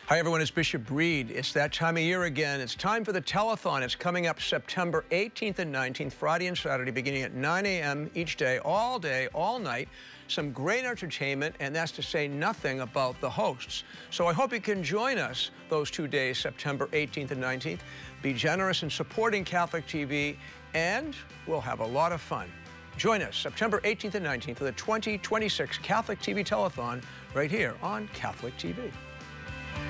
Hi, everyone. It's Bishop Reed. It's that time of year again. It's time for the telethon. It's coming up September 18th and 19th, Friday and Saturday, beginning at 9 a.m. each day, all night. Some great entertainment, and that's to say nothing about the hosts. So I hope you can join us those 2 days, September 18th and 19th. Be generous in supporting Catholic TV, and we'll have a lot of fun. Join us September 18th and 19th for the 2026 Catholic TV Telethon right here on Catholic TV.